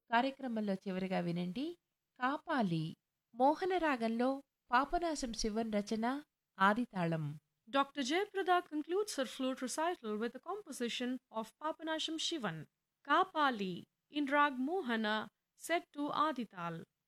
కార్యక్రమంలో చివరిగా వినండి కాపాలి మోహన రాగంలో పాపనాశం శివన్ రచన ఆదితాళం. Dr. Jayaprada concludes her flute recital with a composition of Papanasham Shivan, Kapali, in Rag Mohana, set to Adital.